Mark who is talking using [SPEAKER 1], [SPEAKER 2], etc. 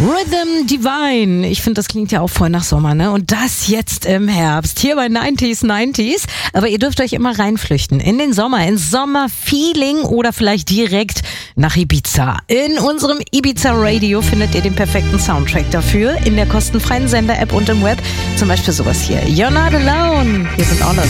[SPEAKER 1] Rhythm Divine. Ich finde, das klingt ja auch voll nach Sommer, ne? Und das jetzt im Herbst. Hier bei 90s. Aber ihr dürft euch immer reinflüchten. In den Sommer, ins Sommerfeeling oder vielleicht direkt nach Ibiza. In unserem Ibiza Radio findet ihr den perfekten Soundtrack dafür. In der kostenfreien Sender-App und im Web. Zum Beispiel sowas hier. You're not alone. Wir sind auch